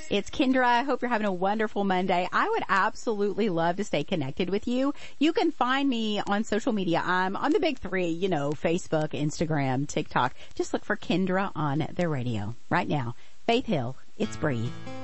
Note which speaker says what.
Speaker 1: It's Kendra. I hope you're having a wonderful Monday. I would absolutely love to stay connected with you. You can find me on social media. I'm on the big three, Facebook, Instagram, TikTok. Just look for Kendra on the radio. Right now, Faith Hill, It's Breathe.